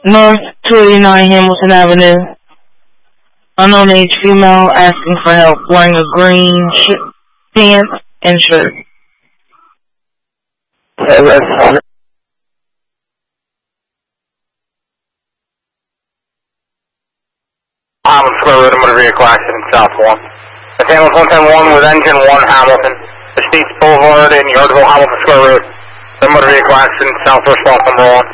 North 289 Hamilton Avenue. Unknown age female asking for help wearing a green pants and shirt. Hamilton Square Road, motor vehicle accident, South 1. That's Hamilton 110-1 with engine 1 Hamilton. Estates Boulevard in Yardville, Hamilton Square Road. The motor vehicle accident, Southwest Boston, number 1.